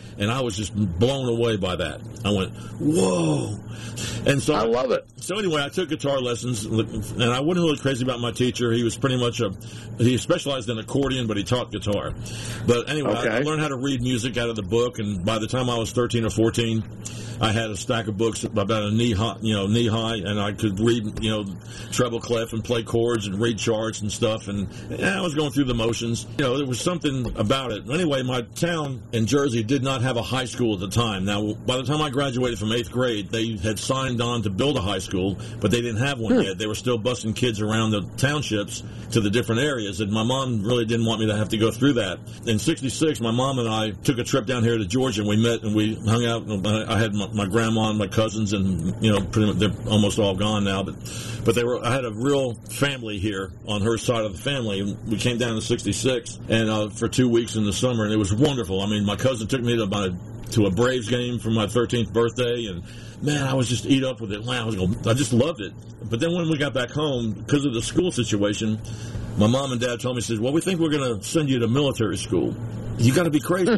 And I was just blown away by that. I went, whoa. And so I love it. So anyway, I took guitar lessons, and I wasn't really crazy about my teacher. He was pretty much he specialized in accordion, but he taught guitar. But anyway, Okay. I learned how to read music out of the book, and by the time I was 13 or 14, I had a stack of books about a knee high, and I could read, treble clef and play chords and read charts and stuff, and I was going through the motions. There was something about it. Anyway, my town in Jersey did not have a high school at the time. Now, by the time I graduated from 8th grade, they had signed on to build a high school, but they didn't have one yet. They were still busing kids around the townships to the different areas, and my mom really didn't want me to have to go through that. In 66, my mom and I took a trip down here to Georgia, and we met and we hung out. I had my grandma and my cousins, and pretty much they're almost all gone now, but I had a real family here on her side of the family, and we came down to 66 and for 2 weeks in the summer, and it was wonderful. I mean, my cousin took me to a Braves game for my 13th birthday, and man, I was just eat up with Atlanta. I just loved it. But then when we got back home, because of the school situation, my mom and dad told me, well, we think we're going to send you to military school. You got to be crazy.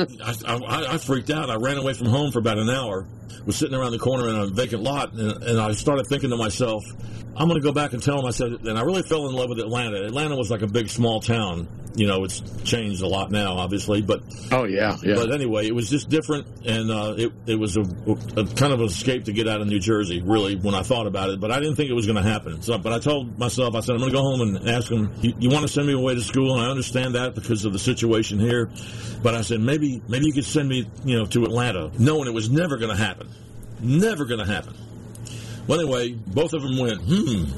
I freaked out. I ran away from home for about an hour, was sitting around the corner in a vacant lot, and I started thinking to myself, I'm going to go back and tell them. I said, and I really fell in love with Atlanta. Atlanta was like a big, small town. It's changed a lot now, obviously, but oh yeah. But anyway, it was just different, and it was a kind of an escape to get out of New Jersey, really, when I thought about it. But I didn't think it was going to happen. But I told myself, I said, I'm going to go home and ask them, you want to send me away to school? And I understand that because of the situation here. But I said, maybe you could send me, to Atlanta, knowing it was never going to happen. Never going to happen. Well, anyway, both of them went,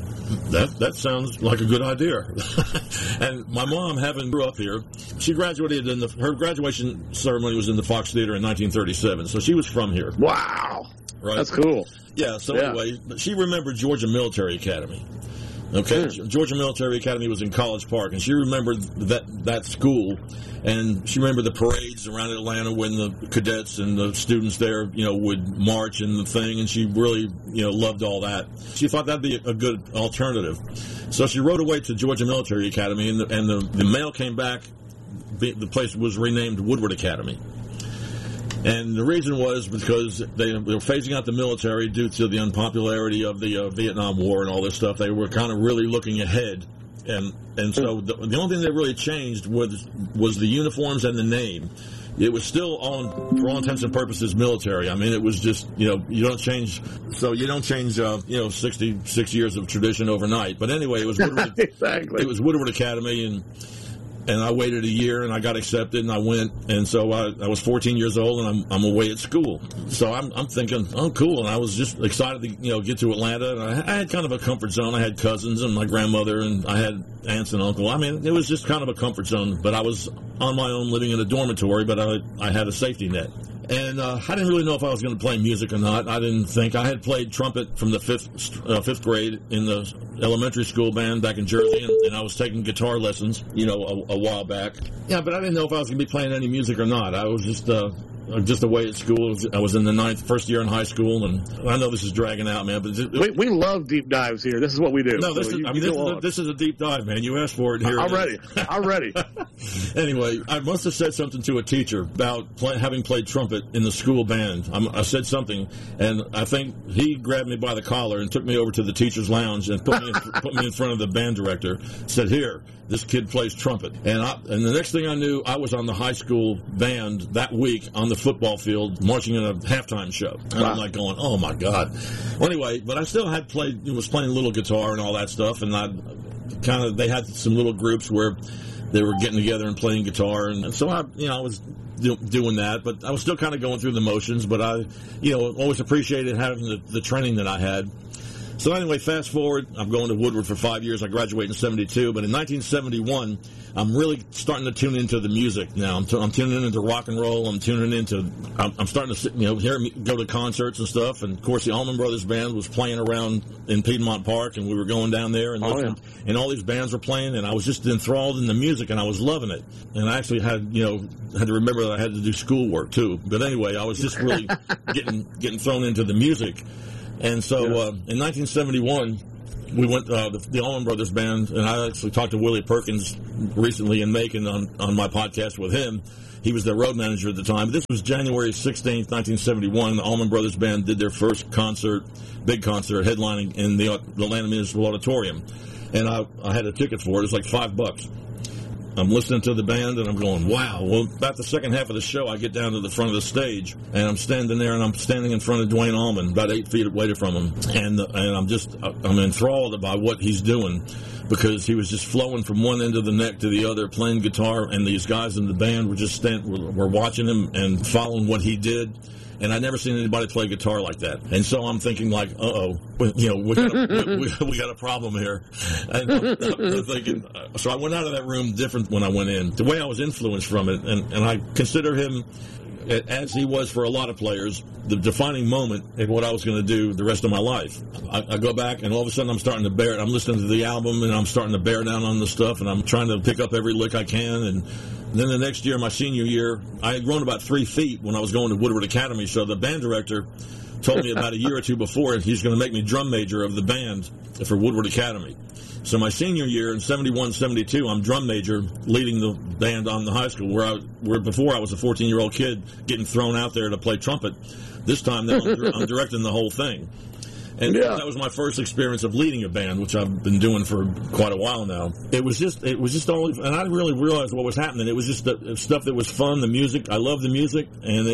that sounds like a good idea. And my mom, having grew up here, she graduated her graduation ceremony was in the Fox Theater in 1937, so she was from here. Wow. Right? That's cool. Yeah, so anyway, she remembered Georgia Military Academy. Okay, Georgia Military Academy was in College Park, and she remembered that school, and she remembered the parades around Atlanta when the cadets and the students there, would march and the thing, and she really, loved all that. She thought that'd be a good alternative. So she rode away to Georgia Military Academy, and the mail came back. The place was renamed Woodward Academy. And the reason was because they were phasing out the military due to the unpopularity of the Vietnam War and all this stuff. They were kind of really looking ahead. And so the only thing that really changed was the uniforms and the name. It was still for all intents and purposes, military. I mean, it was just, you don't change. So you don't change, 66 years of tradition overnight. But anyway, it was Woodward, exactly. It was Woodward Academy, and I waited a year, and I got accepted, and I went, and so I was 14 years old, and I'm away at school. So I'm thinking, oh, cool, and I was just excited to get to Atlanta. And I had kind of a comfort zone. I had cousins and my grandmother, and I had aunts and uncle. I mean, it was just kind of a comfort zone. But I was on my own, living in a dormitory, but I had a safety net. And I didn't really know if I was going to play music or not. I didn't think. I had played trumpet from the fifth grade in the elementary school band back in Jersey, and I was taking guitar lessons, a while back. Yeah, but I didn't know if I was going to be playing any music or not. I was just away at school. I was in the first year in high school, and I know this is dragging out, man, but we love deep dives here. This is what we do. No, this is a deep dive, man. You asked for it here. I'm ready. Anyway, I must have said something to a teacher about having played trumpet in the school band. I said something, and I think he grabbed me by the collar and took me over to the teacher's lounge and put me in front of the band director. Said, "Here, this kid plays trumpet." And the next thing I knew, I was on the high school band that week on the football field marching in a halftime show. And I'm like going, oh my God. Well, anyway, but I still was playing a little guitar and all that stuff, and they had some little groups where they were getting together and playing guitar, and so I was doing that, but I was still kind of going through the motions, but I always appreciated having the training that I had. So anyway, fast forward, I'm going to Woodward for 5 years. I graduated in 72, but in 1971, I'm really starting to tune into the music now. I'm tuning into rock and roll. I'm starting to go to concerts and stuff. And of course, the Allman Brothers Band was playing around in Piedmont Park, and we were going down there and listening, and all these bands were playing, and I was just enthralled in the music, and I was loving it. And I actually had to remember that I had to do schoolwork too. But anyway, I was just really getting thrown into the music. And so in 1971, we went the Allman Brothers Band, and I actually talked to Willie Perkins recently in Macon on my podcast with him. He was their road manager at the time. This was January 16th, 1971. The Allman Brothers Band did their first concert, big concert, headlining in the Atlanta Municipal Auditorium. And I had a ticket for it. It was like $5. I'm listening to the band, and I'm going, wow. Well, about the second half of the show, I get down to the front of the stage, and I'm standing there, and I'm standing in front of Duane Allman, about 8 feet away from him. And I'm enthralled by what he's doing, because he was just flowing from one end of the neck to the other, playing guitar, and these guys in the band were just were watching him and following what he did. And I'd never seen anybody play guitar like that. And so I'm thinking, like, we got a problem here. And I'm thinking, so I went out of that room different when I went in. The way I was influenced from it, and I consider him, as he was for a lot of players, the defining moment in what I was going to do the rest of my life. I go back, and all of a sudden I'm starting to bear it. I'm listening to the album, and I'm starting to bear down on the stuff, and I'm trying to pick up every lick I can. And then the next year, my senior year, I had grown about 3 feet when I was going to Woodward Academy. So the band director told me about a year or two before he's going to make me drum major of the band for Woodward Academy. So my senior year in 71, 72, I'm drum major, leading the band on the high school, where before I was a 14-year-old kid getting thrown out there to play trumpet. This time now I'm directing the whole thing. And that was my first experience of leading a band, which I've been doing for quite a while now. It was just all, and I didn't really realize what was happening. It was just the stuff that was fun, the music. I love the music, and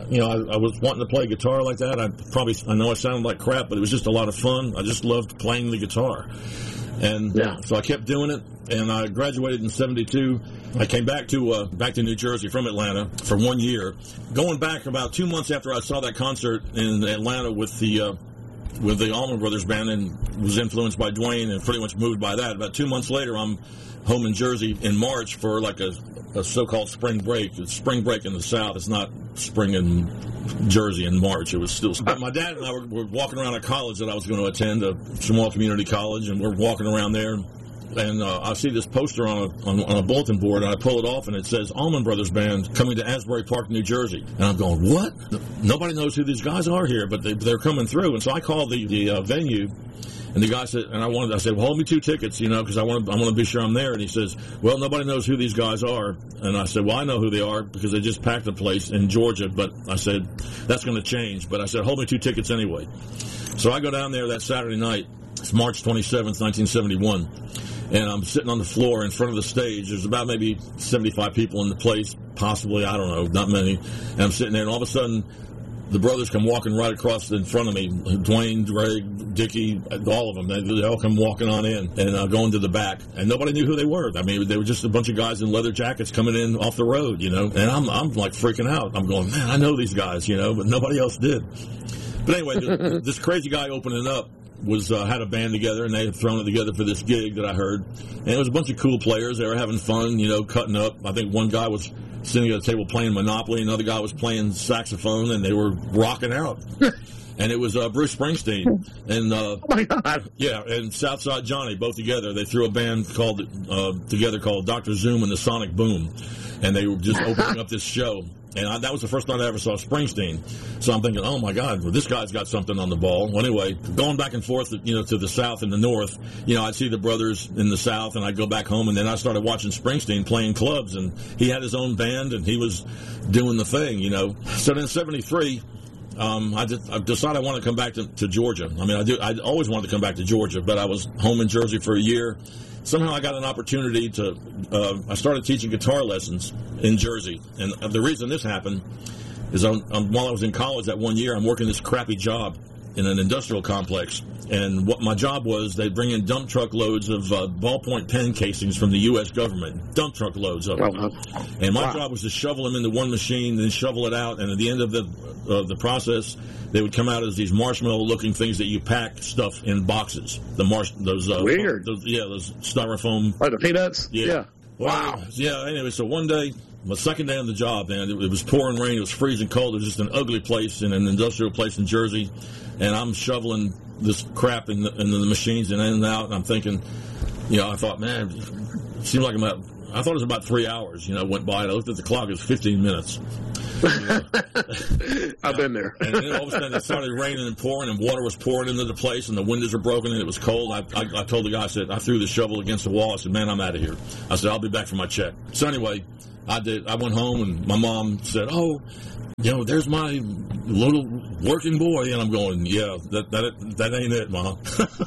I was wanting to play guitar like that. I know I sounded like crap, but it was just a lot of fun. I just loved playing the guitar. And so I kept doing it, and I graduated in 72. I came back to New Jersey from Atlanta for 1 year. Going back about 2 months after I saw that concert in Atlanta with the Allman Brothers Band, and was influenced by Duane and pretty much moved by that. About 2 months later, I'm home in Jersey in March for like a so-called spring break. It's spring break in the South. It's not spring in Jersey in March. It was still spring. My dad and I were walking around a college that I was going to attend, a small community college, and we're walking around there. And I see this poster on a bulletin board, and I pull it off, and it says Allman Brothers Band coming to Asbury Park, New Jersey. And I'm going, what? Nobody knows who these guys are here, but they're coming through. And so I called the venue, and the guy said, I said, well, hold me 2 tickets, because I want to be sure I'm there. And he says, well, nobody knows who these guys are. And I said, well, I know who they are because they just packed a place in Georgia. But I said, that's going to change. But I said, hold me 2 tickets anyway. So I go down there that Saturday night. It's March 27th, 1971. And I'm sitting on the floor in front of the stage. There's about maybe 75 people in the place, possibly, I don't know, not many. And I'm sitting there, and all of a sudden, the brothers come walking right across in front of me. Duane, Greg, Dickie, all of them. They all come walking on in and going to the back. And nobody knew who they were. I mean, they were just a bunch of guys in leather jackets coming in off the road, And I'm like freaking out. I'm going, man, I know these guys, but nobody else did. But anyway, this crazy guy opening up had a band together, and they had thrown it together for this gig that I heard. And it was a bunch of cool players. They were having fun, cutting up. I think one guy was sitting at a table playing Monopoly, another guy was playing saxophone, and they were rocking out. And it was Bruce Springsteen and oh my God, and Southside Johnny, both together. They threw a band together called Dr. Zoom and the Sonic Boom, and they were just opening up this show. And that was the first time I ever saw Springsteen. So I'm thinking, oh, my God, well, this guy's got something on the ball. Well, anyway, going back and forth, to the South and the North, I'd see the brothers in the South, and I'd go back home, and then I started watching Springsteen playing clubs, and he had his own band, and he was doing the thing, So then in 73, I decided I wanted to come back to Georgia. I mean, I always wanted to come back to Georgia, but I was home in Jersey for a year. Somehow I got an opportunity I started teaching guitar lessons in Jersey. And the reason this happened is while I was in college that 1 year, I'm working this crappy job in an industrial complex. And what my job was, they'd bring in dump truck loads of ballpoint pen casings from the U.S. government, dump truck loads of them. And my job was to shovel them into one machine, then shovel it out. And at the end of the process, they would come out as these marshmallow-looking things that you pack stuff in boxes. Weird. Those styrofoam. Like the peanuts? Yeah. Wow. Yeah, anyway, so one day, my second day on the job, man, it was pouring rain, it was freezing cold, it was just an ugly place in an industrial place in Jersey, and I'm shoveling this crap in the machines and in and out, and I'm thinking, I thought, man, it seemed like I thought it was about 3 hours, went by, and I looked at the clock, it was 15 minutes. I've been there. And then all of a sudden it started raining and pouring, and water was pouring into the place, and the windows were broken, and it was cold. I told the guy, I said, I threw the shovel against the wall. I said, man, I'm out of here. I said, I'll be back for my check. So anyway, I did. I went home, and my mom said, oh, there's my little working boy. And I'm going, yeah, that ain't it, Mom.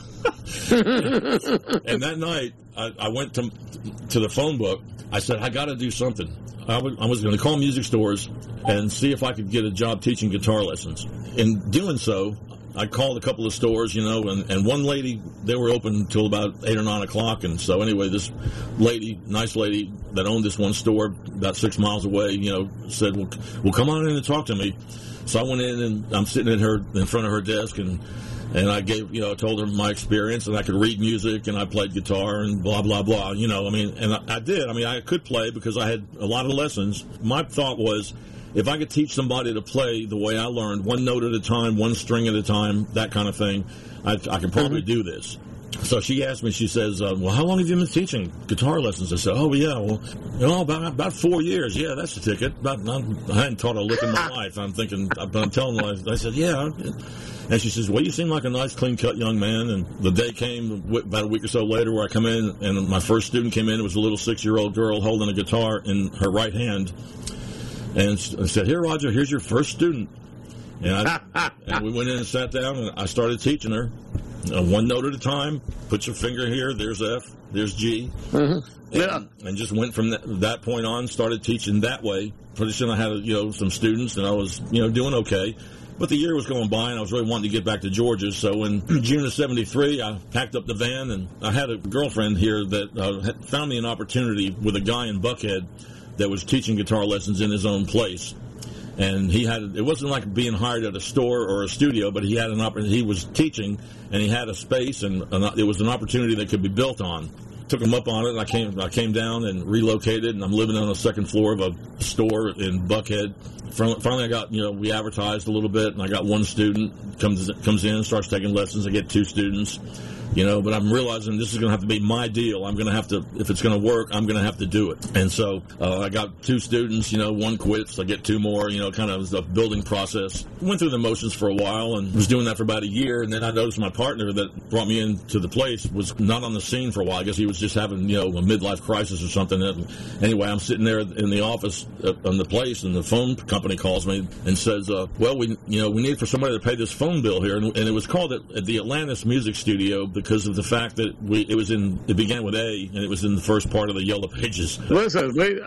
And that night, I went to the phone book. I said, I got to do something. I was going to call music stores and see if I could get a job teaching guitar lessons. In doing so, I called a couple of stores, and one lady, they were open until about 8 or 9 o'clock. And so anyway, this lady, nice lady that owned this one store about 6 miles away, said, well, come on in and talk to me. So I went in, and I'm sitting in front of her desk, and I gave, told her my experience, and I could read music, and I played guitar, and blah, blah, blah, and I did. I could play because I had a lot of lessons. My thought was, if I could teach somebody to play the way I learned, one note at a time, one string at a time, that kind of thing, I could probably do this. So she asked me, she says, well, how long have you been teaching guitar lessons? I said, oh, yeah, well, about 4 years. Yeah, that's the ticket. I hadn't taught a lick in my life. I'm thinking, I'm telling her, I said, yeah. And she says, well, you seem like a nice, clean-cut young man. And the day came about a week or so later where I come in, and my first student came in. It was a little 6-year-old girl holding a guitar in her right hand. And I said, here, Roger, here's your first student. And we went in and sat down, and I started teaching her one note at a time. Put your finger here. There's F. There's G. Mm-hmm. And just went from that point on, started teaching that way. Pretty soon I had, some students, and I was, doing okay. But the year was going by, and I was really wanting to get back to Georgia. So in June of '73, I packed up the van, and I had a girlfriend here that had found me an opportunity with a guy in Buckhead that was teaching guitar lessons in his own place. And it wasn't like being hired at a store or a studio, but he had he was teaching, and he had a space, and it was an opportunity that could be built on. Took him up on it, and I came down and relocated, and I'm living on the second floor of a store in Buckhead. Finally, I got, we advertised a little bit, and I got one student, comes in, starts taking lessons. I get 2 students. But I'm realizing this is going to have to be my deal. I'm going to have to, if it's going to work, I'm going to have to do it. And so I got 2 students, one quits, I get 2 more, kind of the building process. Went through the motions for a while and was doing that for about a year. And then I noticed my partner that brought me into the place was not on the scene for a while. I guess he was just having, a midlife crisis or something. And anyway, I'm sitting there in the office on the place, and the phone company calls me and says, well, we need for somebody to pay this phone bill here. And it was called at the Atlantis Music Studio because of the fact that it began with A, and it was in the first part of the Yellow Pages. Listen, we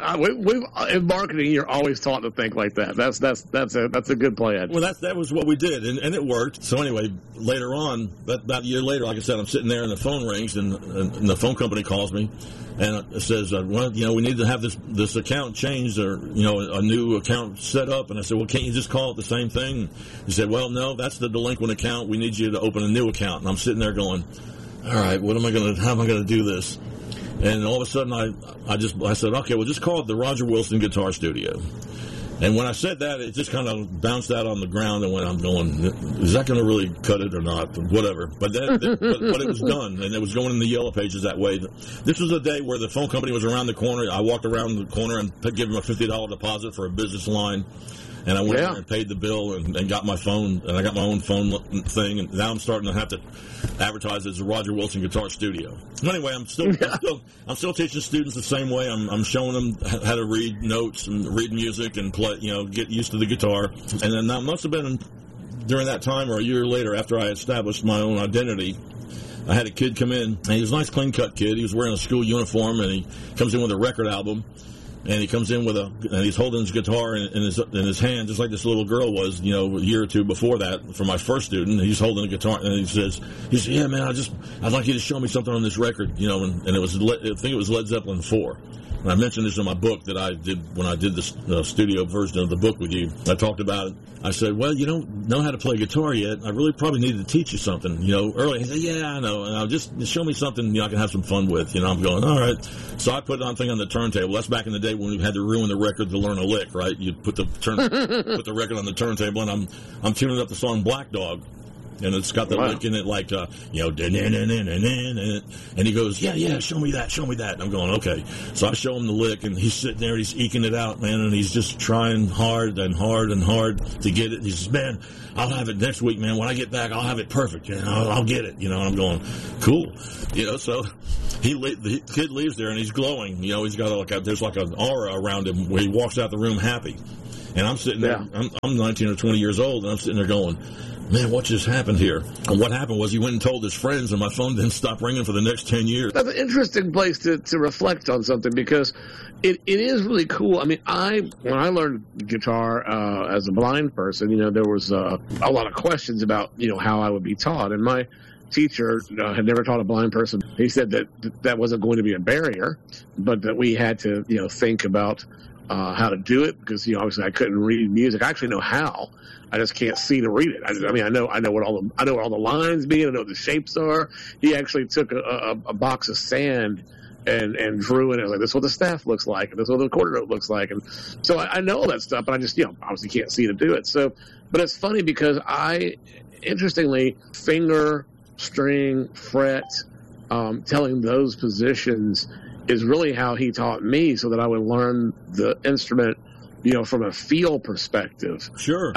in marketing, you're always taught to think like that. That's a good plan. Well, that was what we did, and it worked. So anyway, later on, about a year later, like I said, I'm sitting there, and the phone rings, and the phone company calls me, and it says, well, we need to have this account changed, or a new account set up. And I said, well, can't you just call it the same thing? He said, well, no, that's the delinquent account. We need you to open a new account. And I'm sitting there going, all right, how am I going to do this? And all of a sudden, I said, okay, well, just call it the Roger Wilson Guitar Studio. And when I said that, it just kind of bounced out on the ground, and I'm going, is that going to really cut it or not? Whatever. But but it was done, and it was going in the Yellow Pages that way. This was a day where the phone company was around the corner. I walked around the corner and gave them a $50 deposit for a business line. And I went there and paid the bill and got my phone, and I got my own phone thing. And now I'm starting to have to advertise as a Roger Wilson Guitar Studio. Anyway, I'm still teaching students the same way. I'm showing them how to read notes and read music and play, get used to the guitar. And then that must have been during that time or a year later after I established my own identity. I had a kid come in, and he was a nice, clean-cut kid. He was wearing a school uniform, and he comes in with a record album. And he comes in and he's holding his guitar in his hand, just like this little girl was, a year or 2 before that for my first student. He's holding a guitar, and he says, yeah, man, I'd like you to show me something on this record, and it was, I think it was Led Zeppelin 4. And I mentioned this in my book that I did when I did the studio version of the book with you. I talked about it. I said, well, you don't know how to play guitar yet. I really probably need to teach you something, early. He said, yeah, I know. And I'll just show me something I can have some fun with. I'm going, all right. So I put thing on the turntable. That's back in the day when we had to ruin the record to learn a lick, right? You put the record on the turntable, and I'm tuning up the song Black Dog. and it's got the lick in it, like and he goes, yeah, show me that. And I'm going, okay. So I show him the lick, and he's sitting there, he's eking it out, man, and he's just trying hard to get it. He says, man, I'll have it next week, man. When I get back, I'll have it perfect. You know, I'll get it. You know, I'm going, cool. You know, so the kid leaves there, and he's glowing. You know, he's got there's like an aura around him where he walks out the room happy. And I'm sitting there, I'm 19 or 20 years old, and I'm sitting there going, man, what just happened here? And what happened was he went and told his friends, and my phone didn't stop ringing for the next 10 years. That's an interesting place to reflect on something, because it is really cool. I mean, when I learned guitar as a blind person, you know, there was a lot of questions about, you know, how I would be taught. And my teacher had never taught a blind person. He said that wasn't going to be a barrier, but that we had to, you know, think about how to do it, because, you know, obviously I couldn't read music. I actually know how. I just can't see to read it. I mean, I know what all the lines mean. I know what the shapes are. He actually took a box of sand and drew in it. Like, this is what the staff looks like, and this is what the quarter note looks like. And so I know all that stuff, but I just, you know, obviously can't see to do it. So, but it's funny because interestingly, finger, string, fret, telling those positions is really how he taught me, so that I would learn the instrument, you know, from a feel perspective. Sure.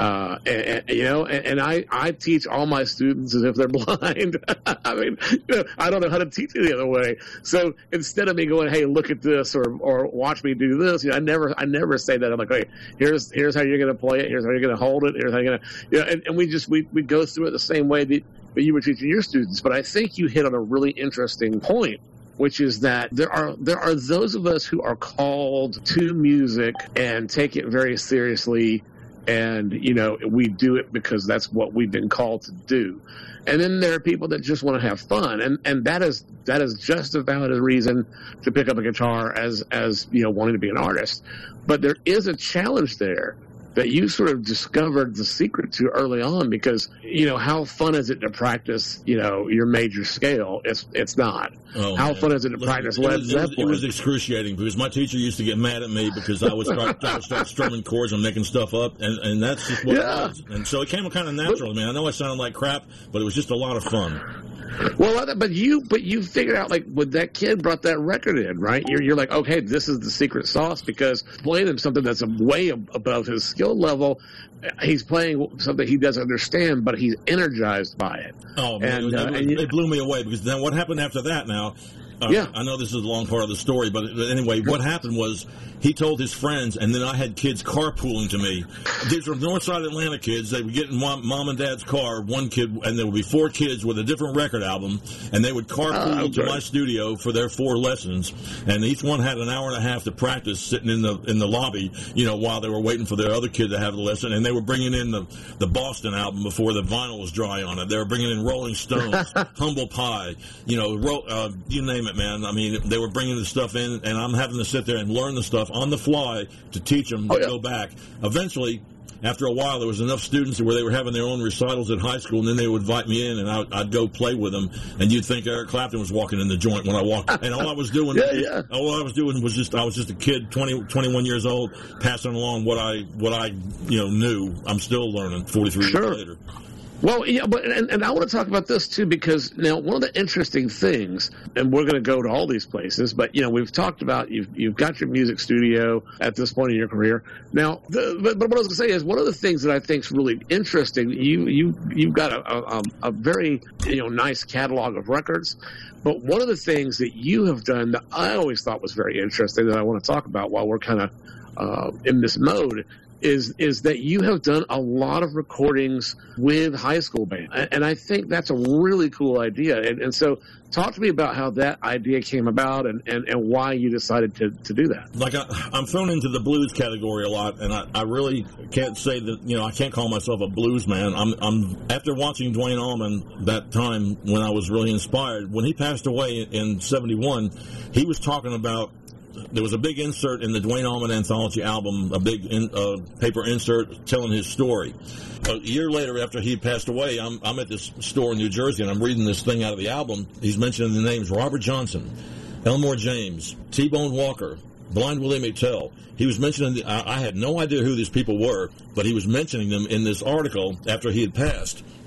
And I teach all my students as if they're blind. I mean, you know, I don't know how to teach it the other way. So instead of me going, hey, look at this, or watch me do this, you know, I never say that. I'm like, hey, here's how you're going to play it. Here's how you're going to hold it. Here's how you're going to, you know, and we go through it the same way that you were teaching your students. But I think you hit on a really interesting point, which is that there are those of us who are called to music and take it very seriously, and, you know, we do it because that's what we've been called to do. And then there are people that just want to have fun, and that is just as valid a reason to pick up a guitar as you know, wanting to be an artist. But there is a challenge there that you sort of discovered the secret to early on, because, you know, how fun is it to practice, you know, your major scale? It's not. Oh, how man. fun is it to practice Led Zeppelin? It was excruciating, because my teacher used to get mad at me because I would start strumming chords and making stuff up, and that's just what it was. And so it came kind of natural to me. I know I sounded like crap, but it was just a lot of fun. Well, but you figured out, like, when that kid brought that record in, right? You're like, okay, this is the secret sauce, because playing him something that's way above his skill level, he's playing something he doesn't understand, but he's energized by it. Oh, man, it blew me away, because then what happened after that now? I know this is a long part of the story, but anyway, what happened was he told his friends, and then I had kids carpooling to me. These were Northside Atlanta kids. They would get in mom and dad's car, one kid, and there would be 4 kids with a different record album, and they would carpool to my studio for their 4 lessons, and each one had an hour and a half to practice sitting in the lobby, you know, while they were waiting for their other kid to have the lesson. And they were bringing in the Boston album before the vinyl was dry on it. They were bringing in Rolling Stones, Humble Pie, you know, you name it, man. I mean, they were bringing the stuff in, and I'm having to sit there and learn the stuff on the fly to teach them to go back. Eventually, after a while, there was enough students where they were having their own recitals at high school, and then they would invite me in, and I'd go play with them. And you'd think Eric Clapton was walking in the joint when I walked. And all I was doing, all I was doing was I was just a kid, 21 years old, passing along what I you know knew. I'm still learning 43 years later. Well, yeah, but and I want to talk about this too, because now one of the interesting things, and we're going to go to all these places, but, you know, we've talked about you've got your music studio at this point in your career. Now, but what I was going to say is, one of the things that I think is really interesting, you've got a very, you know, nice catalog of records. But one of the things that you have done that I always thought was very interesting, that I want to talk about while we're kind of in this mode, is that you have done a lot of recordings with high school bands. And I think that's a really cool idea. And so talk to me about how that idea came about and why you decided to do that. Like, I'm thrown into the blues category a lot, and I really can't say that, you know, I can't call myself a blues man. I'm after watching Duane Allman that time when I was really inspired, when he passed away in 71, he was talking about, there was a big insert in the Duane Allman Anthology album, a big paper insert telling his story. A year later, after he passed away, I'm at this store in New Jersey, and I'm reading this thing out of the album. He's mentioning the names Robert Johnson, Elmore James, T-Bone Walker, Blind Willie McTell. He was mentioning, I had no idea who these people were, but he was mentioning them in this article after he had passed.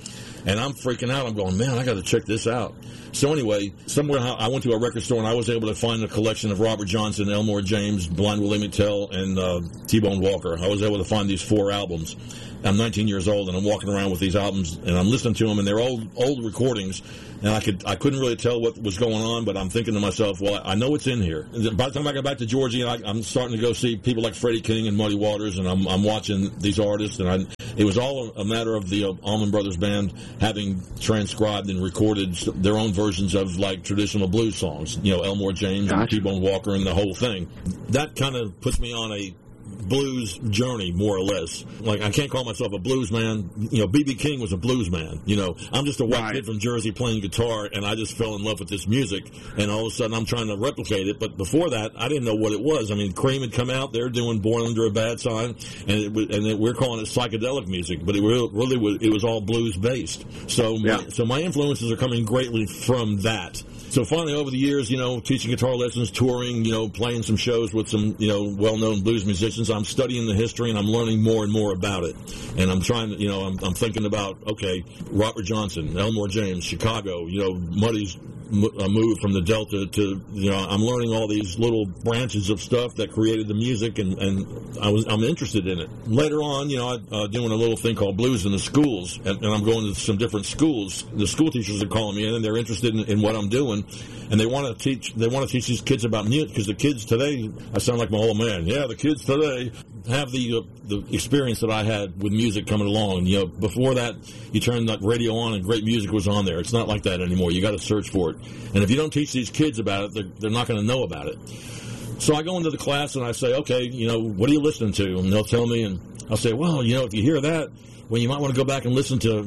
And I'm freaking out. I'm going, man, I got to check this out. So anyway, somewhere I went to a record store and I was able to find a collection of Robert Johnson, Elmore James, Blind Willie McTell, and T-Bone Walker. I was able to find these 4 albums. I'm 19 years old, and I'm walking around with these albums, and I'm listening to them, and they're old recordings, and I couldn't really tell what was going on, but I'm thinking to myself, well, I know it's in here. By the time I got back to Georgia, I'm starting to go see people like Freddie King and Muddy Waters, and I'm watching these artists, and it was all a matter of the Allman Brothers Band having transcribed and recorded their own versions of like traditional blues songs, Elmore James and T-Bone Walker and the whole thing. That kind of puts me on a blues journey, more or less. Like, I can't call myself a blues man. B.B. King was a blues man. I'm just a white kid from Jersey playing guitar, and I just fell in love with this music, and all of a sudden I'm trying to replicate it. But before that, I didn't know what it was. I mean, Cream had come out. They're doing Born Under a Bad Sign, and we're calling it psychedelic music, but it was all blues-based. So my influences are coming greatly from that. So finally, over the years, teaching guitar lessons, touring, playing some shows with some, well-known blues musicians, I'm studying the history and I'm learning more and more about it. And I'm trying to, I'm thinking about, okay, Robert Johnson, Elmore James, Chicago, Muddy's move from the Delta to, I'm learning all these little branches of stuff that created the music, and I'm interested in it. Later on, I'm doing a little thing called Blues in the Schools, and I'm going to some different schools. The school teachers are calling me in, and they're interested in what I'm doing, and they want to teach these kids about music, because the kids today, I sound like my old man. Yeah, the kids today have the experience that I had with music coming along. Before that, you turned that radio on and great music was on there. It's not like that anymore. You got to search for it. And if you don't teach these kids about it, they're not going to know about it. So I go into the class and I say, okay, what are you listening to? And they'll tell me, and I'll say, well, if you hear that, well, you might want to go back and listen to,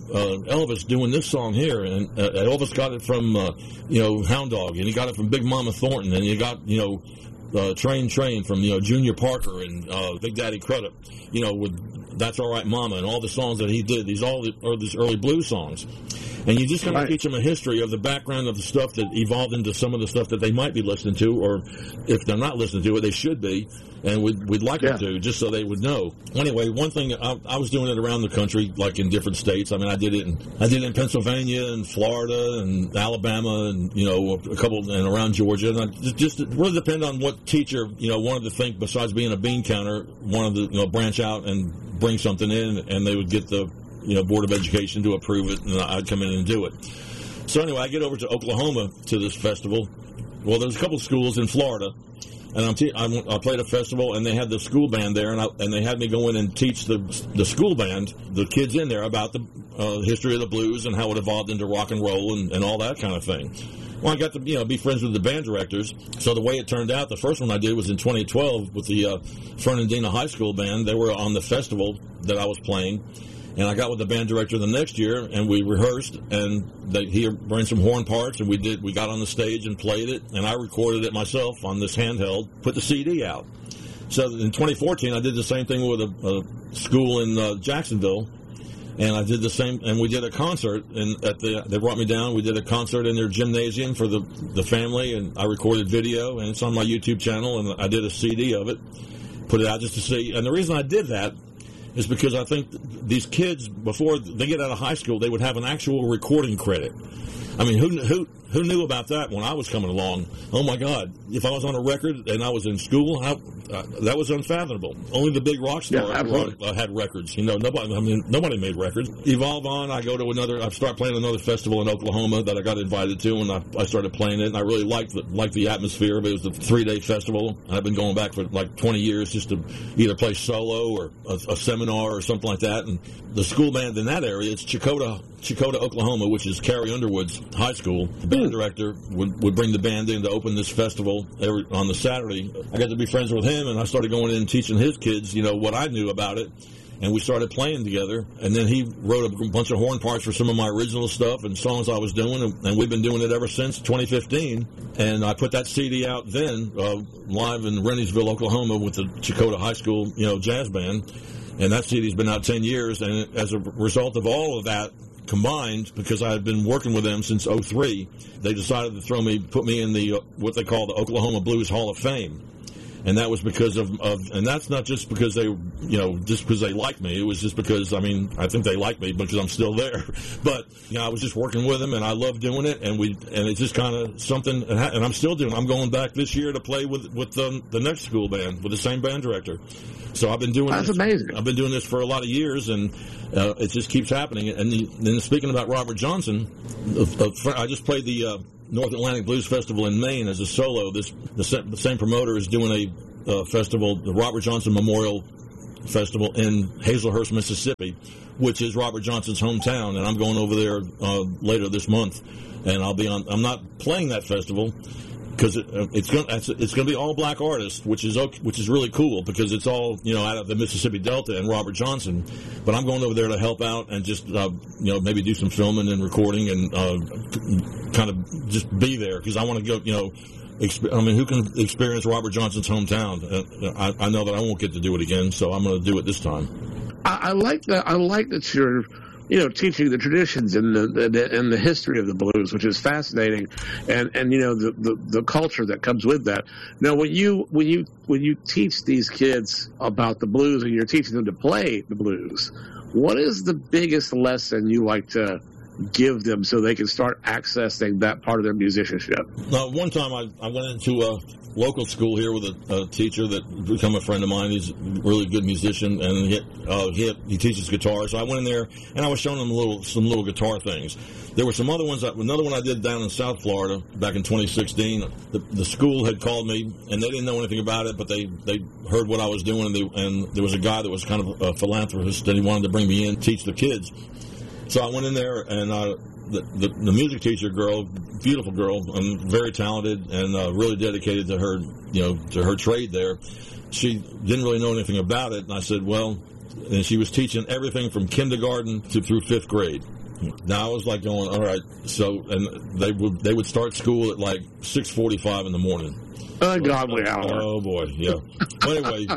Elvis doing this song here. And Elvis got it from, Hound Dog, and he got it from Big Mama Thornton, and you got, Train from, Junior Parker and Big Daddy Crudup, with That's All Right Mama and all the songs that he did. These early blues songs. And you just kind of teach them a history of the background of the stuff that evolved into some of the stuff that they might be listening to, or if they're not listening to it, they should be. And we'd like them to, just so they would know. Anyway, one thing, I was doing it around the country, like in different states. I mean, I did it in Pennsylvania and Florida and Alabama and, a couple, and around Georgia. And it really depended on what teacher, wanted to think, besides being a bean counter, wanted to, branch out and bring something in, and they would get the, Board of Education to approve it, and I'd come in and do it. So anyway, I get over to Oklahoma to this festival. Well, there's a couple of schools in Florida, and I played a festival, and they had the school band there, and they had me go in and teach the school band, the kids in there, about the history of the blues and how it evolved into rock and roll and all that kind of thing. Well, I got to be friends with the band directors. So the way it turned out, the first one I did was in 2012 with the Fernandina High School band. They were on the festival that I was playing. And I got with the band director the next year, and we rehearsed, and he brought some horn parts, and we got on the stage and played it, and I recorded it myself on this handheld, put the CD out. So in 2014, I did the same thing with a school in Jacksonville, and I did the same, and we did a concert, and they brought me down, we did a concert in their gymnasium for the family, and I recorded video, and it's on my YouTube channel, and I did a CD of it, put it out just to see, and the reason I did that is because I think these kids, before they get out of high school, they would have an actual recording credit. I mean, who knew about that when I was coming along? Oh my God! If I was on a record and I was in school, that was unfathomable. Only the big rock stars had records. Nobody made records. Evolve on. I start playing another festival in Oklahoma that I got invited to, and I started playing it, and I really liked the atmosphere of it. It was a 3-day festival. I've been going back for like 20 years just to either play solo or a seminar or something like that. And the school band in that area, it's Chakota, Oklahoma, which is Carrie Underwood's high school. The band director would bring the band in to open this festival on the Saturday. I got to be friends with him, and I started going in and teaching his kids, what I knew about it. And we started playing together. And then he wrote a bunch of horn parts for some of my original stuff and songs I was doing. And we've been doing it ever since 2015. And I put that CD out then, live in Renniesville, Oklahoma, with the Chakota High School, jazz band. And that CD's been out 10 years. And as a result of all of that combined, because I had been working with them since 2003, they decided to put me in the what they call the Oklahoma Blues Hall of Fame. And that was because of and that's not just because they, just because they like me. It was just because, I think they like me because I'm still there. But, I was just working with them, and I love doing it, and it's just kind of something, and I'm still doing it. I'm going back this year to play with the next school band, with the same band director. So I've been doing That's this. amazing. I've been doing this for a lot of years, and it just keeps happening. And then speaking about Robert Johnson, I just played the North Atlantic Blues Festival in Maine as a solo. The same promoter is doing a festival, the Robert Johnson Memorial Festival in Hazelhurst, Mississippi, which is Robert Johnson's hometown, and I'm going over there later this month, and I'm not playing that festival because it's going to be all black artists, which is really cool because it's all out of the Mississippi Delta and Robert Johnson. But I'm going over there to help out and just maybe do some filming and recording and kind of just be there because I want to go. Who can experience Robert Johnson's hometown? I know that I won't get to do it again, so I'm going to do it this time. I like that. I like that you're, teaching the traditions and the history of the blues, which is fascinating, and the culture that comes with that. Now, when you teach these kids about the blues and you're teaching them to play the blues, what is the biggest lesson you like to give them so they can start accessing that part of their musicianship? One time I went into a local school here with a teacher that became a friend of mine. He's a really good musician, and he teaches guitar. So I went in there and I was showing him some little guitar things. There were some other ones. Another one I did down in South Florida back in 2016. The school had called me, and they didn't know anything about it, but they heard what I was doing, and there was a guy that was kind of a philanthropist, and he wanted to bring me in, teach the kids. So I went in there, and the music teacher girl, beautiful girl, and very talented, and really dedicated to her, to her trade there. She didn't really know anything about it, and I said, and she was teaching everything from kindergarten through 5th grade. Now I was like going, all right. So, and they would start school at like 6:45 in the morning. Ungodly hour. Oh boy, yeah. Well, anyway,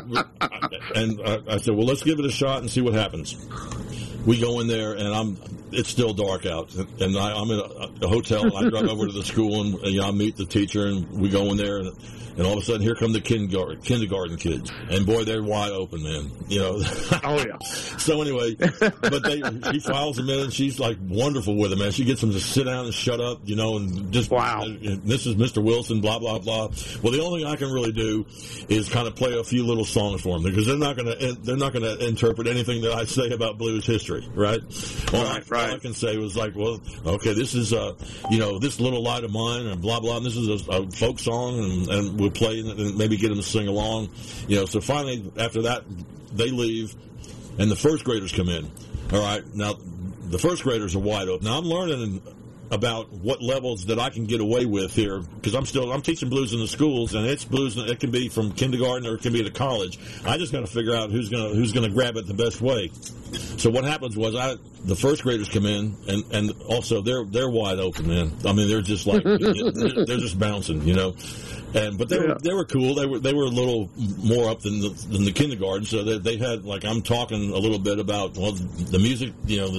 I said, well, let's give it a shot and see what happens. We go in there, and it's still dark out, and I'm in a hotel. And I drive over to the school, and I meet the teacher, and we go in there, and all of a sudden, here come the kindergarten kids, and boy, they're wide open, man. Oh yeah. So anyway, but she files them in, and she's like wonderful with them, man. She gets them to sit down and shut up, and just wow. This is Mr. Wilson, blah blah blah. Well, the only thing I can really do is kind of play a few little songs for them because they're not going to interpret anything that I say about blues history, right? All I can say was like, well, okay, this is this little light of mine, and blah blah. And this is a folk song, and we'll play and maybe get them to sing along, So finally, after that, they leave, and the first graders come in. All right, now the first graders are wide open. Now I'm learning about what levels that I can get away with here because I'm teaching blues in the schools, and it's blues. It can be from kindergarten or it can be to college. I just got to figure out who's gonna grab it the best way. So what happens was the first graders come in, and also they're wide open, man. I mean, they're just like they're just bouncing, But they were cool. They were a little more up than the kindergarten. So they had, like, I'm talking a little bit about the music.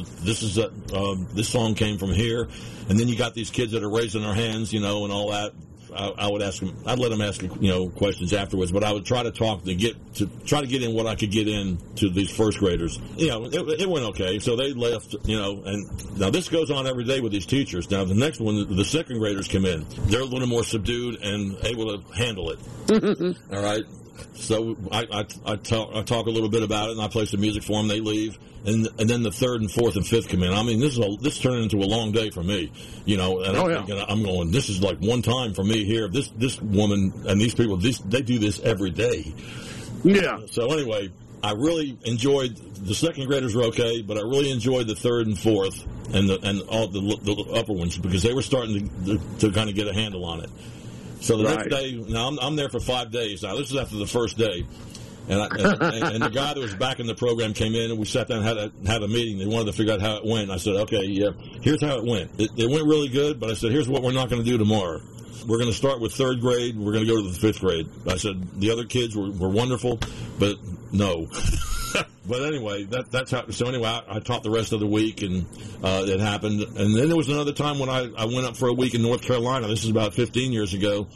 This song came from here, and then you got these kids that are raising their hands, and all that. I would ask them. I'd let them ask questions afterwards, but I would try to talk to try to get in what I could get in to these first graders. It went okay. So they left. And now this goes on every day with these teachers. Now the next one, the second graders come in. They're a little more subdued and able to handle it. All right. So I talk a little bit about it, and I play some music for them. They leave, and then the third and fourth and fifth come in. I mean, this turned into a long day for me, And I'm going. This is like one time for me here. This woman and these people, they do this every day. Yeah. So anyway, I really enjoyed the second graders were okay, but I really enjoyed the third and fourth and all the upper ones because they were starting to kind of get a handle on it. So the next day, now I'm there for 5 days. Now this is after the first day, and the guy that was back in the program came in, and we sat down and had a meeting. They wanted to figure out how it went. I said, okay, yeah, here's how it went. It went really good, but I said, here's what we're not going to do tomorrow. We're going to start with third grade. We're going to go to the fifth grade. I said the other kids were wonderful, but no. But anyway, that's how. So anyway, I taught the rest of the week, and it happened. And then there was another time when I went up for a week in North Carolina. This is about 15 years ago,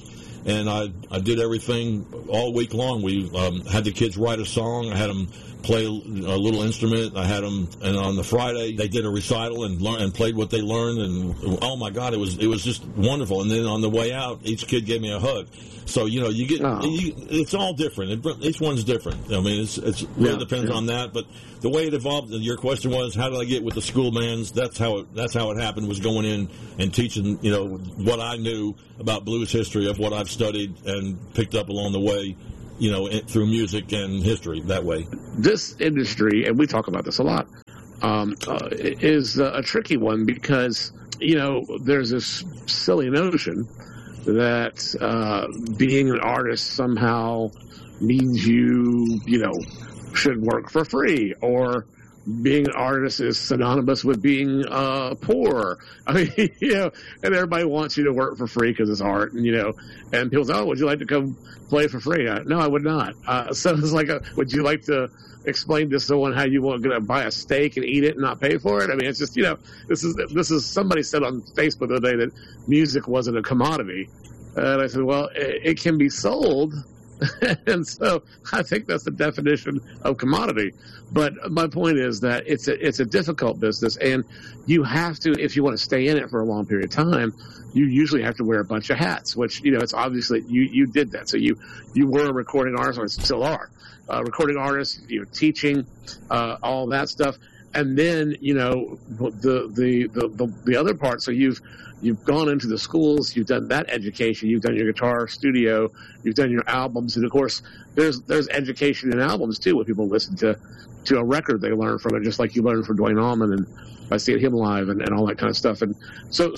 and I did everything all week long. We had the kids write a song. I had them play a little instrument. I had them, and on the Friday they did a recital and played what they learned. And oh my God, it was just wonderful. And then on the way out, each kid gave me a hug. So you get it's all different. Each one's different. I mean, it really depends on that. But the way it evolved, your question was, how did I get with the school bands? That's how it happened. Was going in and teaching what I knew about blues history, of what I've studied and picked up along the way. Through music and history that way. This industry, and we talk about this a lot, is a tricky one because, there's this silly notion that being an artist somehow means you should work for free, or being an artist is synonymous with being poor. I mean, and everybody wants you to work for free because it's art, and people say, oh, would you like to come play for free? No, I would not. So it's like, would you like to explain to someone how you want to buy a steak and eat it and not pay for it? I mean, it's just, this is somebody said on Facebook the other day that music wasn't a commodity. And I said, well, it can be sold. And so I think that's the definition of commodity. But my point is that it's a difficult business, and you have to, if you want to stay in it for a long period of time, you usually have to wear a bunch of hats, which, it's obviously you did that. So you were a recording artist, or still are, recording artist, teaching, all that stuff. And then, the other part, so you've gone into the schools, you've done that education, you've done your guitar studio, you've done your albums, and of course there's education in albums too, when people listen to a record, they learn from it, just like you learn from Duane Allman and by seeing him live and all that kind of stuff. And so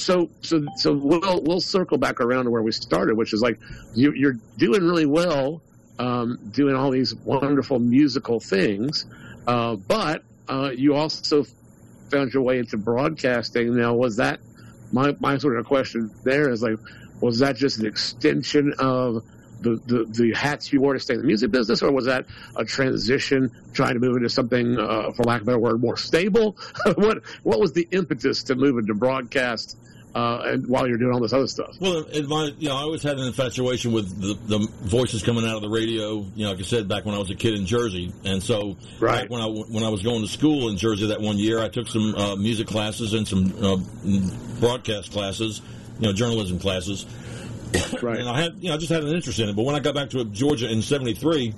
we'll circle back around to where we started, which is like you're doing really well, doing all these wonderful musical things, but you also found your way into broadcasting. Now, was that my sort of question there is like, was that just an extension of the hats you wore to stay in the music business, or was that a transition trying to move into something, for lack of a better word, more stable? What was the impetus to move into broadcast and while you're doing all this other stuff? Well, I always had an infatuation with the voices coming out of the radio. Like I said, back when I was a kid in Jersey, and so right. when I was going to school in Jersey that one year, I took some music classes and some broadcast classes, journalism classes. Right. And I had, I just had an interest in it. But when I got back to Georgia in '73,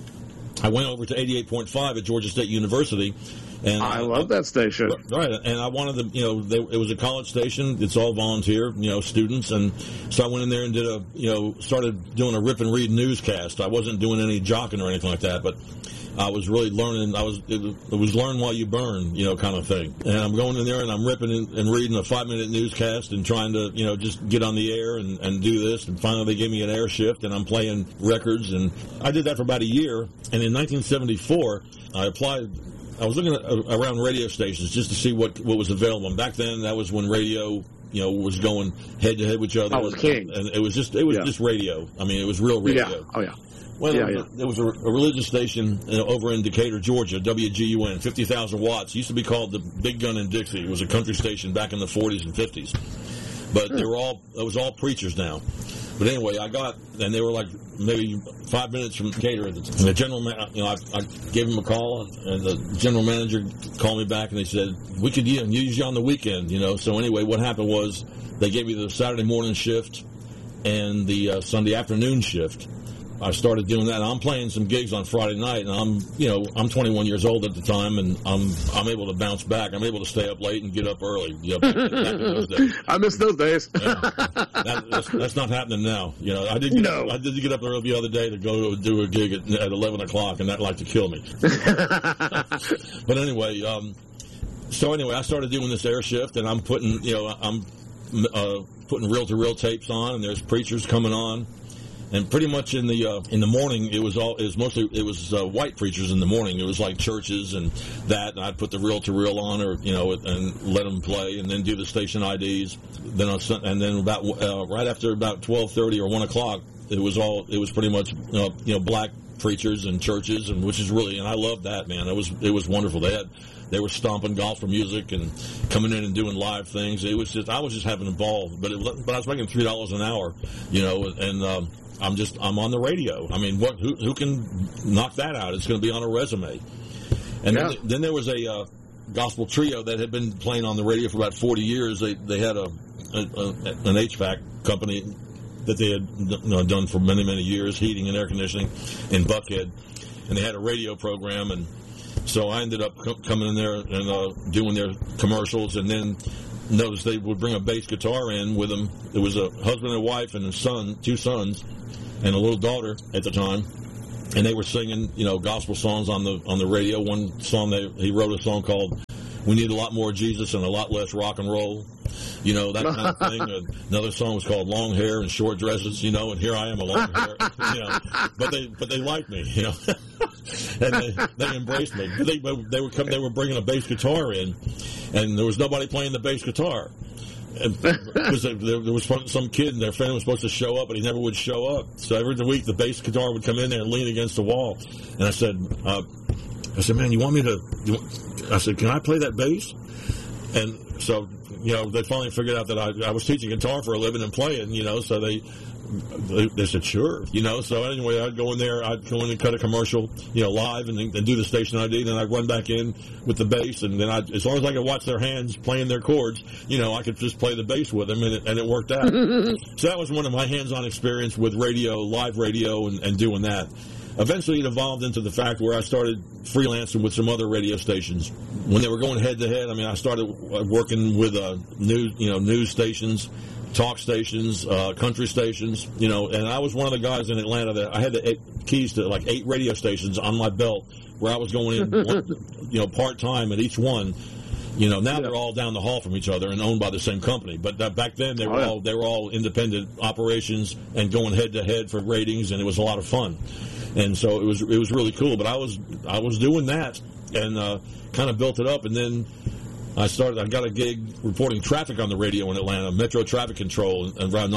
I went over to 88.5 at Georgia State University. And I love that station. Right, and I wanted to, it was a college station. It's all volunteer, students, and so I went in there and did started doing a rip and read newscast. I wasn't doing any jocking or anything like that, but I was really learning. It was learn while you burn, kind of thing. And I'm going in there and I'm ripping and reading a 5-minute newscast and trying to, just get on the air and do this. And finally they gave me an air shift and I'm playing records. And I did that for about a year. And in 1974, I applied. I was looking around radio stations just to see what was available. And back then, that was when radio, was going head to head with each other. I was king. And it was just radio. I mean, it was real radio. Yeah. Oh, yeah. Well, there was a religious station over in Decatur, Georgia, WGUN, 50,000 watts. It used to be called the Big Gun in Dixie. It was a country station back in the 40s and 50s. But it was all preachers now. But anyway, and they were like maybe 5 minutes from Decatur. And the general manager, I gave him a call, and the general manager called me back, and they said, we could use you on the weekend, So anyway, what happened was they gave me the Saturday morning shift and the Sunday afternoon shift. I started doing that. And I'm playing some gigs on Friday night, and I'm 21 years old at the time, and I'm able to bounce back. I'm able to stay up late and get up early. Back in those days. I miss those days. That's not happening now. I did get up early the other day to go do a gig at 11 o'clock, and that like to kill me. But anyway, I started doing this air shift, and I'm putting putting reel-to-reel tapes on, and there's preachers coming on. And pretty much in the morning, it was mostly white preachers in the morning. It was like churches and that. And I'd put the reel-to-reel on, or and let them play, and then do the station IDs. Then about right after about 12:30 or 1 o'clock, it was pretty much black preachers and churches, and I loved that, man. It was wonderful. They were stomping gospel music and coming in and doing live things. I was just having a ball, but I was making $3 an hour, and I'm on the radio. I mean, who can knock that out? It's going to be on a resume. And then there was a gospel trio that had been playing on the radio for about 40 years. They had an HVAC company that they had done for many, many years, heating and air conditioning in Buckhead, and they had a radio program, and so I ended up coming in there and doing their commercials, and then noticed they would bring a bass guitar in with them. It was a husband and wife and two sons, and a little daughter at the time, and they were singing, gospel songs on the radio. One song he wrote a song called "We Need a Lot More Jesus and a Lot Less Rock and Roll," that kind of thing. Another song was called "Long Hair and Short Dresses," and here I am, a long hair, but they liked me, and they embraced me. But they were bringing a bass guitar in, and there was nobody playing the bass guitar. Because there was some kid and their friend was supposed to show up, but he never would show up. So every week the bass guitar would come in there and lean against the wall. And I said, man, you want me to? I said, can I play that bass? And so, they finally figured out that I was teaching guitar for a living and playing, so they said, sure, So anyway, I'd go in there, I'd go in and cut a commercial, live and do the station ID, then I'd run back in with the bass, and then as long as I could watch their hands playing their chords, I could just play the bass with them, and it worked out. So that was one of my hands-on experience with radio, live radio, and doing that. Eventually, it evolved into the fact where I started freelancing with some other radio stations. When they were going head-to-head, I started working with news stations, talk stations, country stations, and I was one of the guys in Atlanta that I had the keys to like 8 radio stations on my belt where I was going in, part-time at each one. Now they're all down the hall from each other and owned by the same company. But back then they were all independent operations and going head-to-head for ratings, and it was a lot of fun. And so it was really cool. But I was doing that and kind of built it up, and then I got a gig reporting traffic on the radio in Atlanta, Metro Traffic Control, around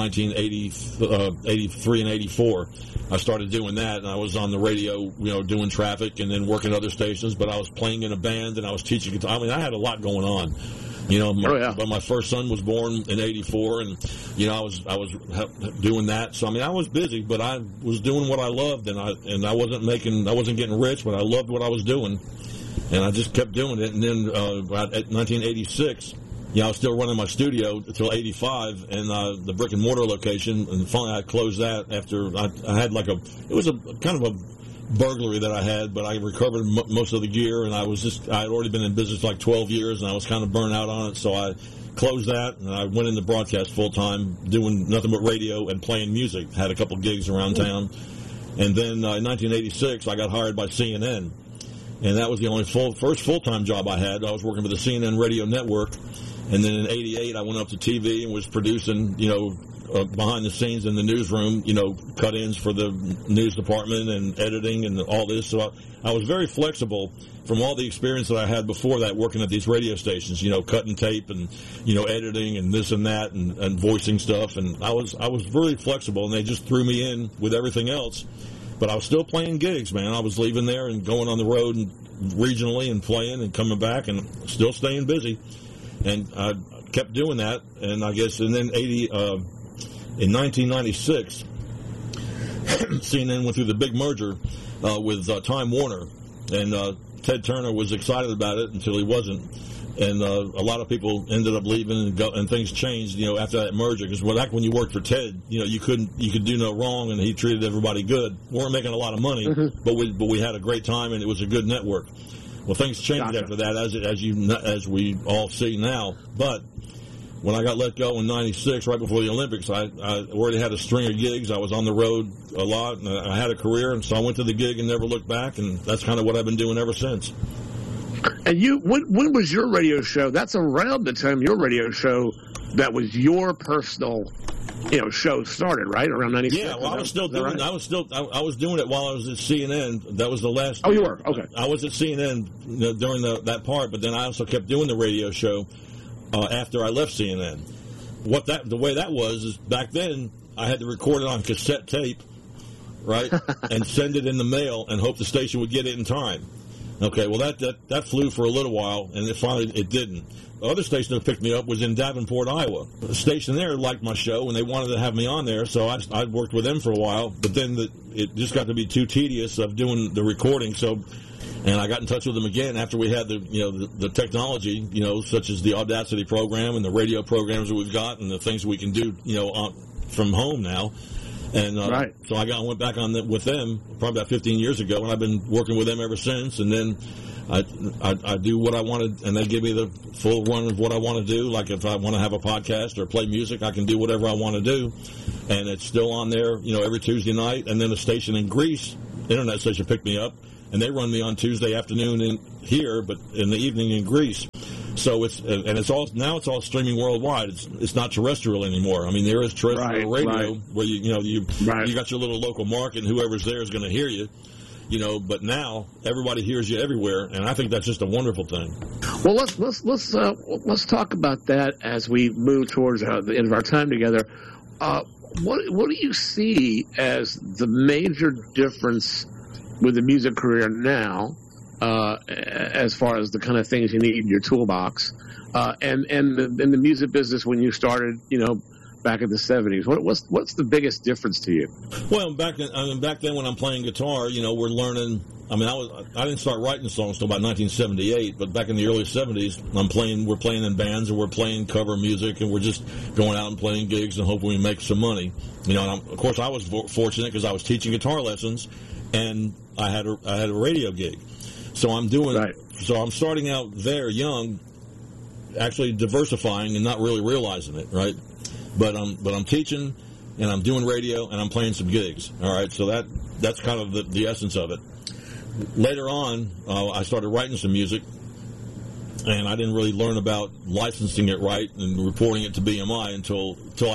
1983 and 84. I started doing that, and I was on the radio, doing traffic and then working other stations, but I was playing in a band and I was teaching guitar. I had a lot going on. But my first son was born in 84, and I was doing that. So I was busy, but I was doing what I loved, and I wasn't getting rich, but I loved what I was doing. And I just kept doing it. And then at 1986, I was still running my studio until 85 and the brick and mortar location. And finally I closed that after I had it was a kind of a burglary that I had, but I recovered most of the gear. And I had already been in business 12 years, and I was kind of burnt out on it. So I closed that and I went into broadcast full time, doing nothing but radio and playing music. Had a couple gigs around town. And then in 1986, I got hired by CNN. And that was the only first full-time job I had. I was working for the CNN radio network. And then in 88, I went up to TV and was producing, behind the scenes in the newsroom, cut-ins for the news department and editing and all this. So I was very flexible from all the experience that I had before that working at these radio stations, cutting tape and, editing and this and that and voicing stuff. And I was very flexible, and they just threw me in with everything else. But I was still playing gigs, man. I was leaving there and going on the road and regionally and playing and coming back and still staying busy. And I kept doing that. And I guess, and then in 1996, CNN went through the big merger with Time Warner. And Ted Turner was excited about it until he wasn't. And a lot of people ended up leaving, and things changed, after that merger. Because back when you worked for Ted, you could do no wrong, and he treated everybody good. We weren't making a lot of money, but we had a great time, and it was a good network. Well, things changed after that, as we all see now. But when I got let go in '96, right before the Olympics, I already had a string of gigs. I was on the road a lot, and I had a career, and so I went to the gig and never looked back, and that's kind of what I've been doing ever since. And when was your radio show? That's around the time your radio show that was your personal, show started, right? Around 96. Yeah, well, I was still doing. I was doing it while I was at CNN. That was the last. Oh, you were? Okay. I was at CNN during that part, but then I also kept doing the radio show after I left CNN. The way that was is back then I had to record it on cassette tape. right, and send it in the mail and hope the station would get it in time. Okay, well, that flew for a little while, and it didn't. The other station that picked me up was in Davenport, Iowa. The station there liked my show, and they wanted to have me on there, so I worked with them for a while, but then it just got to be too tedious of doing the recording, and I got in touch with them again after we had the technology, such as the Audacity program and the radio programs that we've got and the things we can do, from home now. And right. So I went back on with them probably about 15 years ago, and I've been working with them ever since. And then I do what I wanted, and they give me the full run of what I want to do. Like if I want to have a podcast or play music, I can do whatever I want to do. And it's still on there, every Tuesday night. And then a station in Greece, internet station, picked me up, and they run me on Tuesday afternoon here, but in the evening in Greece. So it's all streaming worldwide. It's not terrestrial anymore. I mean, there is terrestrial radio where you got your little local market, and whoever's there is going to hear you. But now everybody hears you everywhere, and I think that's just a wonderful thing. Well, let's talk about that as we move towards the end of our time together. What do you see as the major difference with the music career now? As far as the kind of things you need in your toolbox, and the music business when you started, back in the 70s, what's the biggest difference to you? Well, back then when I'm playing guitar, we're learning. I mean, I didn't start writing songs until about 1978, but back in the early 70s, we're playing in bands and we're playing cover music and we're just going out and playing gigs and hoping we make some money. And of course, I was fortunate because I was teaching guitar lessons and I had a radio gig. So I'm starting out there young, actually diversifying and not really realizing it, right? But I'm teaching and I'm doing radio and I'm playing some gigs. All right, so that's kind of the essence of it. Later on, I started writing some music, and I didn't really learn about licensing it right and reporting it to BMI until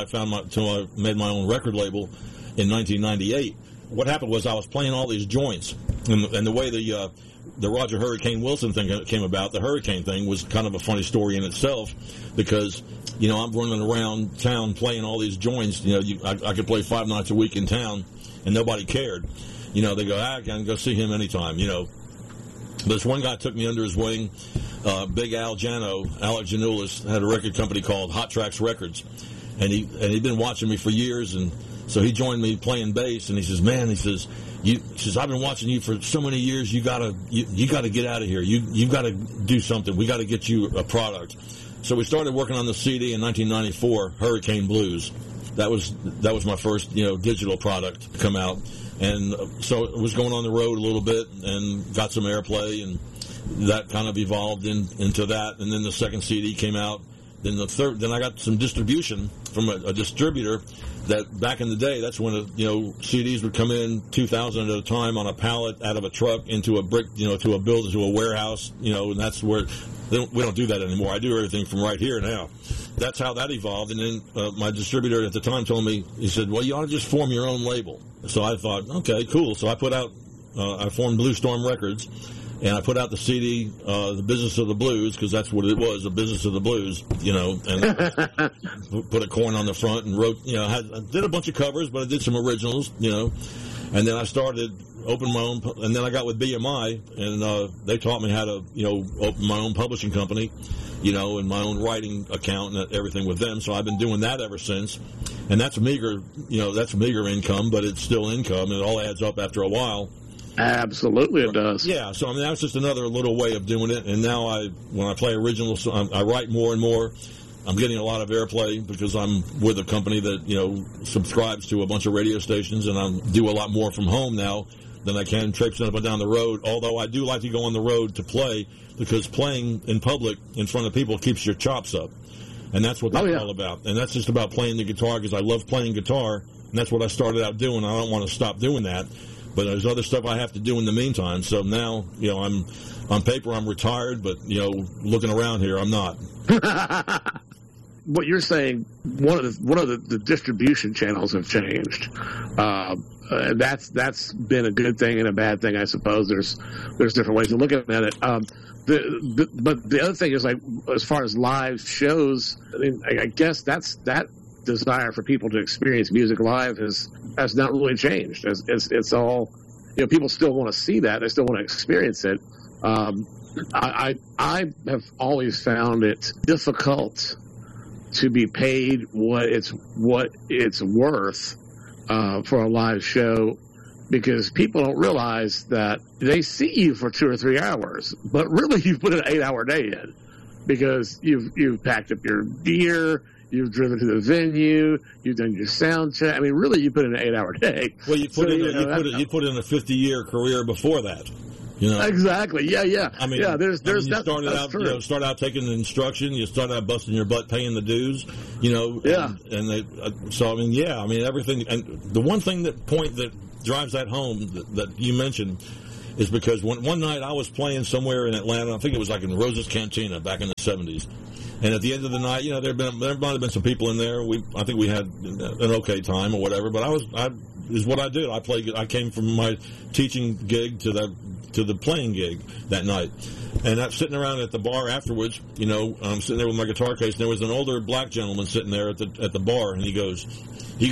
I made my own record label in 1998. What happened was I was playing all these joints, and the way the Roger Hurricane Wilson thing came about, the Hurricane thing was kind of a funny story in itself because, I'm running around town playing all these joints. I could play 5 nights a week in town and nobody cared. They go, I can go see him anytime, This one guy took me under his wing, Big Al Jano, Alec Janulis, had a record company called Hot Tracks Records. And he'd been watching me for years, and so he joined me playing bass, and he says, man, he says, I've been watching you for so many years. You gotta get out of here. You gotta do something. We gotta get you a product. So we started working on the CD in 1994, Hurricane Blues. That was my first digital product to come out, and so it was going on the road a little bit and got some airplay, and that kind of evolved into that. And then the second CD came out. Then I got some distribution from a distributor. That back in the day, that's when CDs would come in 2,000 at a time on a pallet out of a truck into a brick, to a building, to a warehouse, and that's where we don't do that anymore. I do everything from right here now. That's how that evolved. And then my distributor at the time told me, he said, well, you ought to just form your own label. So I thought, okay, cool. So I formed Blue Storm Records. And I put out the CD, The Business of the Blues, because that's what it was, The Business of the Blues, and put a coin on the front and wrote, I did a bunch of covers, but I did some originals, and then I started open my own, and then I got with BMI, and they taught me how to, open my own publishing company, and my own writing account and everything with them. So I've been doing that ever since, and that's meager income, but it's still income, and it all adds up after a while. Absolutely, it does. Yeah, so that was just another little way of doing it. And now when I play originals, I write more and more. I'm getting a lot of airplay because I'm with a company that subscribes to a bunch of radio stations, and I do a lot more from home now than I can traipsing up and down the road. Although I do like to go on the road to play because playing in public in front of people keeps your chops up, and that's what that's all about. And that's just about playing the guitar because I love playing guitar, and that's what I started out doing. I don't want to stop doing that. But there's other stuff I have to do in the meantime. So now, I'm on paper, I'm retired, but looking around here, I'm not. What you're saying, one of the distribution channels have changed. That's been a good thing and a bad thing, I suppose. There's different ways of looking at it. But the other thing is, like, as far as live shows, I guess that desire for people to experience music live has has not really changed. It's all, people still want to see that. They still want to experience it. I have always found it difficult to be paid what it's worth for a live show, because people don't realize that they see you for 2 or 3 hours, but really you've put an 8-hour day in, because you've packed up your gear, you've driven to the venue, you've done your sound check. I mean, really, you put in an 8-hour day. Well, you put in a 50-year career before that. Exactly. Yeah. I mean, there's you start out taking the instruction. You start out busting your butt, paying the dues. Everything. And the one point that drives that home that you mentioned is because one night I was playing somewhere in Atlanta. I think it was like in Rose's Cantina back in the 70s. And at the end of the night, there might have been some people in there. I think we had an okay time or whatever. But is what I did. I came from my teaching gig to the playing gig that night, and I'm sitting around at the bar afterwards. I'm sitting there with my guitar case, and there was an older black gentleman sitting there at the bar, and he goes, I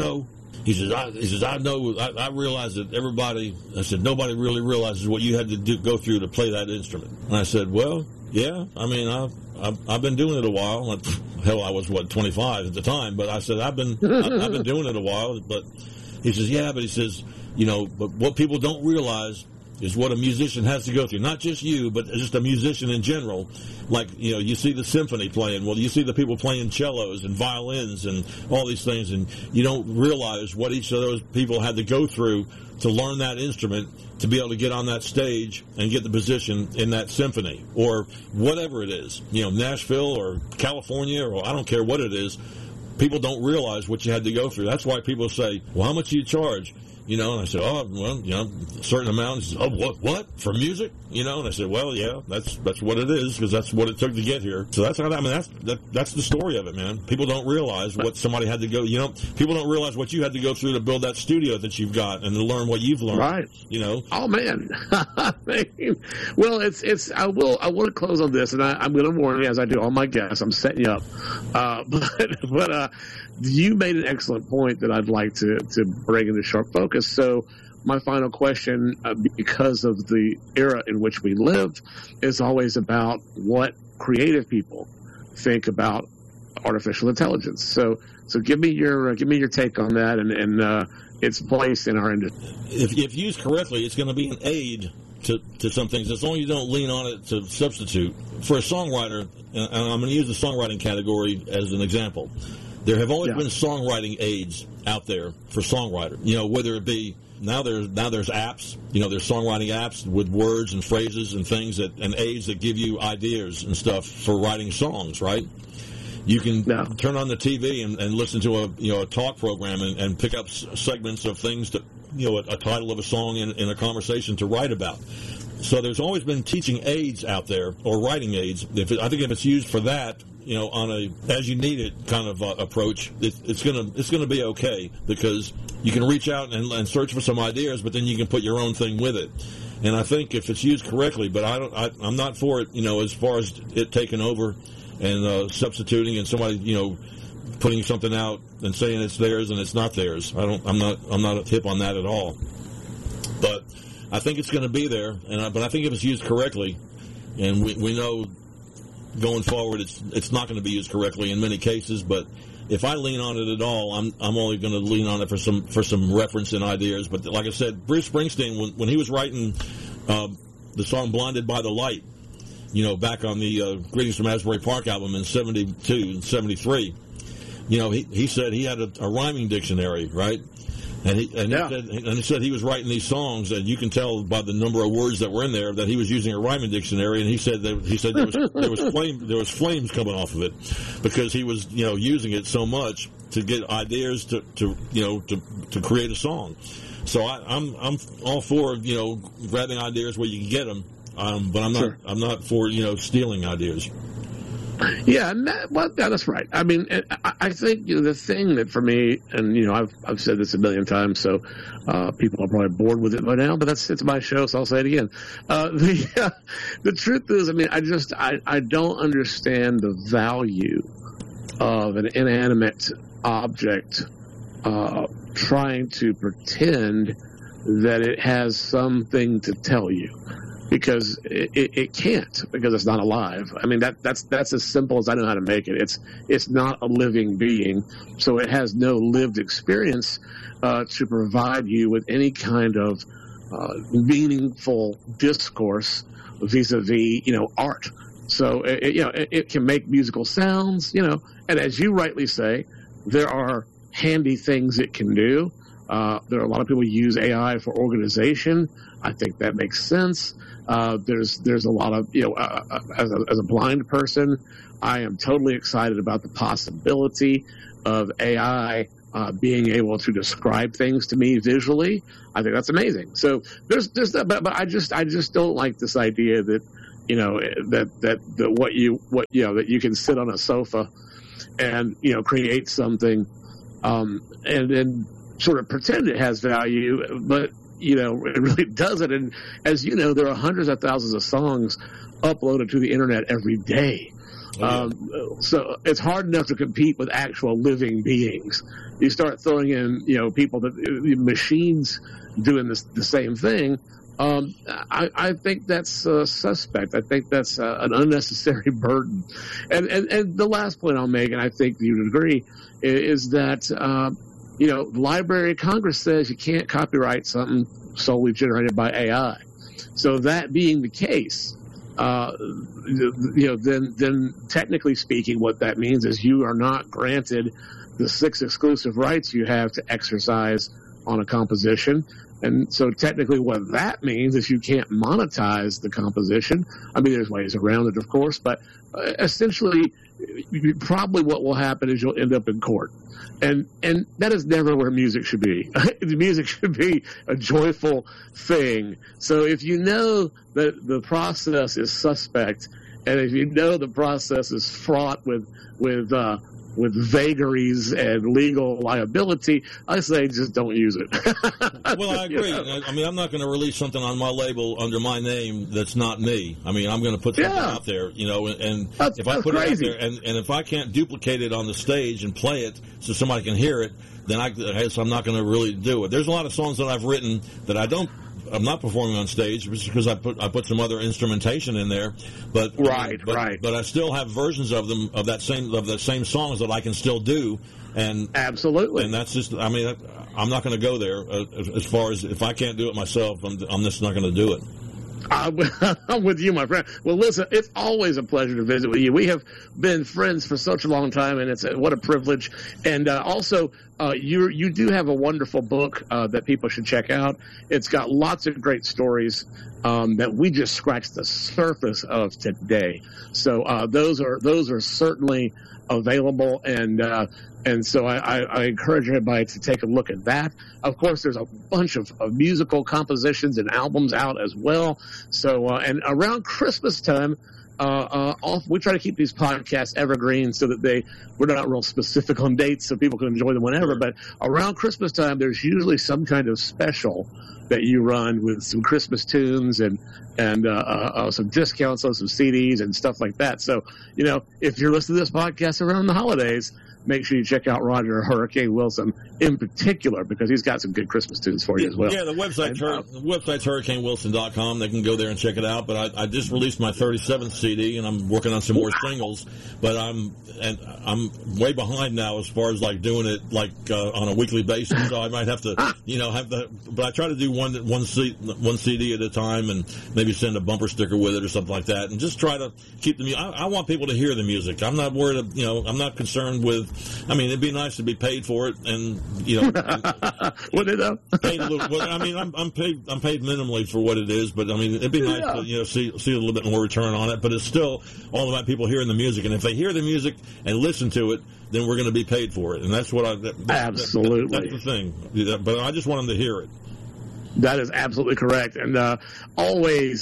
realize that nobody really realizes what you had to go through to play that instrument. And I said, well, yeah, I mean, I've been doing it a while. Hell, I was 25 at the time, but I said I've been doing it a while. But he says, yeah, but he says, but what people don't realize is what a musician has to go through. Not just you, but just a musician in general. Like, you see the symphony playing. Well, you see the people playing cellos and violins and all these things, and you don't realize what each of those people had to go through to learn that instrument, to be able to get on that stage and get the position in that symphony or whatever it is. Nashville or California, or I don't care what it is. People don't realize what you had to go through. That's why people say, well, how much do you charge? And I said, a certain amount. He says, oh, what? For music? And I said, well, yeah, that's what it is, because that's what it took to get here. So that's the story of it, man. People don't realize what somebody had to go, people don't realize what you had to go through to build that studio that you've got and to learn what you've learned. Right. Oh, man. Well, I want to close on this, and I'm going to warn you, as I do all my guests, I'm setting you up. But you made an excellent point that I'd like to bring into sharp focus. So my final question, because of the era in which we live, is always about what creative people think about artificial intelligence. So give me your take on that and its place in our industry. If used correctly, it's going to be an aid to some things, as long as you don't lean on it to substitute. For a songwriter, and I'm going to use the songwriting category as an example, there have always been songwriting aids out there for songwriter. Whether it be now there's apps. There's songwriting apps with words and phrases and things and aids that give you ideas and stuff for writing songs. Right? You can turn on the TV and listen to a talk program and pick up segments of things that a title of a song in a conversation to write about. So there's always been teaching aids out there, or writing aids. I think if it's used for that, on a as you need it kind of approach, it's gonna be okay, because you can reach out and search for some ideas, but then you can put your own thing with it. And I think if it's used correctly, but I'm not for it, as far as it taking over and substituting and somebody putting something out and saying it's theirs and it's not theirs. I'm not hip on that at all. But I think it's going to be there, but I think if it's used correctly, and we know going forward it's not going to be used correctly in many cases. But if I lean on it at all, I'm only going to lean on it for some reference and ideas. But like I said, Bruce Springsteen, when he was writing the song "Blinded by the Light," back on the Greetings from Asbury Park album in '72 and '73, he said he had a rhyming dictionary, right? And he said he was writing these songs, and you can tell by the number of words that were in there that he was using a rhyming dictionary. And he said there was flames coming off of it, because he was using it so much to get ideas to create a song. So I'm all for grabbing ideas where you can get them, but I'm not for stealing ideas. Yeah, that's right. I mean, I think the thing that for me, and I've said this a million times, so people are probably bored with it by now. But it's my show, so I'll say it again. The truth is, I mean, I don't understand the value of an inanimate object trying to pretend that it has something to tell you, because it can't, because it's not alive. I mean, that's as simple as I know how to make it. It's not a living being, so it has no lived experience to provide you with any kind of meaningful discourse vis-a-vis, art. So it can make musical sounds, and as you rightly say, there are handy things it can do. There are a lot of people who use AI for organization. I think that makes sense. There's a lot of, as a blind person, I am totally excited about the possibility of AI being able to describe things to me visually. I think that's amazing. So there's that, but I just don't like this idea that, that you can sit on a sofa and, create something, and then sort of pretend it has value, but it really doesn't. And as you know, there are hundreds of thousands of songs uploaded to the internet every day. So it's hard enough to compete with actual living beings. You start throwing in, people machines doing the same thing. I think that's suspect. I think that's an unnecessary burden. And the last point I'll make, and I think you would agree, is that Library of Congress says you can't copyright something solely generated by AI. So that being the case, then technically speaking, what that means is you are not granted the 6 exclusive rights you have to exercise on a composition. And so technically what that means is you can't monetize the composition. I mean, there's ways around it, of course, but essentially probably what will happen is you'll end up in court. And that is never where music should be. The music should be a joyful thing. So if you know that the process is suspect, and if you know the process is fraught with vagaries and legal liability, I say just don't use it. Well, I agree. I mean, I'm not going to release something on my label under my name that's not me. I mean, I'm going to put something out there, and if I put it out there, and if I can't duplicate it on the stage and play it so somebody can hear it, then I guess I'm not going to really do it. There's a lot of songs that I've written that I'm not performing on stage because I put some other instrumentation in there, but I still have versions of them of that same songs that I can still do, and absolutely, and that's just, I mean, I'm not going to go there as far as if I can't do it myself, I'm just not going to do it. I'm with you, my friend. Well, listen, it's always a pleasure to visit with you. We have been friends for such a long time, and what a privilege. And also, you do have a wonderful book that people should check out. It's got lots of great stories that we just scratched the surface of today. So those are certainly available, and so I encourage everybody to take a look at that. Of course, there's a bunch of musical compositions and albums out as well. So and around Christmas time, we try to keep these podcasts evergreen so that we're not real specific on dates so people can enjoy them whenever. But around Christmas time, there's usually some kind of special that you run with some Christmas tunes and some discounts on some CDs and stuff like that. So, if you're listening to this podcast around the holidays, make sure you check out Roger Hurricane Wilson in particular, because he's got some good Christmas tunes for you as well. Yeah, the website's hurricanewilson.com. They can go there and check it out. But I just released my 37th CD, and I'm working on some more singles. But I'm way behind now as far as doing it on a weekly basis. So I might have to but I try to do one CD at a time, and maybe send a bumper sticker with it or something like that, and just try to keep the music. I want people to hear the music. I'm not worried. I'm not concerned with. I mean, it'd be nice to be paid for it, and what it up? Paid a little. Well, I mean, I'm paid minimally for what it is, but I mean, it'd be nice to see a little bit more return on it. But it's still all about people hearing the music, and if they hear the music and listen to it, then we're going to be paid for it, and that's what absolutely that's the thing. But I just want them to hear it. That is absolutely correct. And always,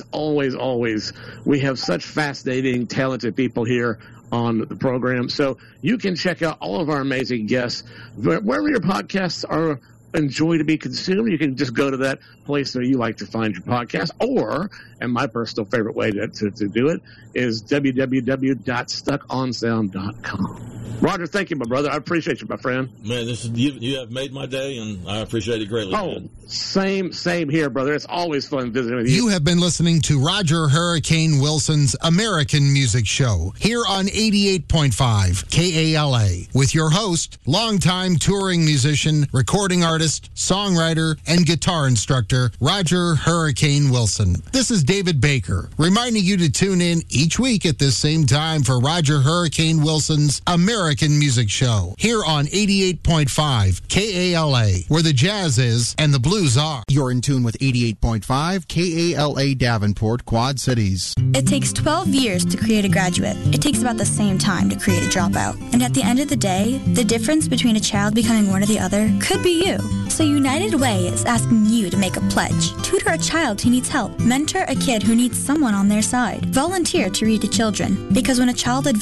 we have such fascinating, talented people here on the program. So you can check out all of our amazing guests wherever your podcasts are enjoy to be consumed. You can just go to that place that you like to find your podcast, or, and my personal favorite way to do it is www.stuckonsound.com. Roger, thank you, my brother. I appreciate you, my friend. Man, you have made my day, and I appreciate it greatly. Oh, man. same here, brother. It's always fun visiting with you. You have been listening to Roger Hurricane Wilson's American Music Show here on 88.5 KALA with your host, longtime touring musician, recording artist, songwriter, and guitar instructor, Roger Hurricane Wilson. This is David Baker, reminding you to tune in each week at this same time for Roger Hurricane Wilson's American Music Show here on 88.5 KALA, where the jazz is and the blues are. You're in tune with 88.5 KALA Davenport, Quad Cities. It takes 12 years to create a graduate. It takes about the same time to create a dropout. And at the end of the day, the difference between a child becoming one or the other could be you. So United Way is asking you to make a pledge. Tutor a child who needs help. Mentor a kid who needs someone on their side. Volunteer to read to children. Because when a child advances